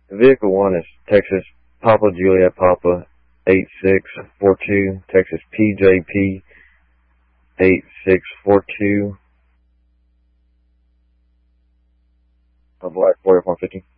Vehicle 1 is Texas Papa Juliet Papa 8642, Texas PJP 8642, a black 4150.